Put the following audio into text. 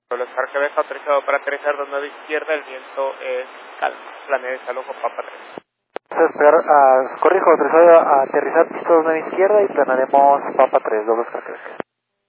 El Oscar Quebec autorizado para aterrizar de 9 izquierda, el viento es calma. Planea desalojo Papa 3. Corrijo, autorizado a aterrizar piso 9 izquierda y planaremos Papa 3, doble Oscar Quebec.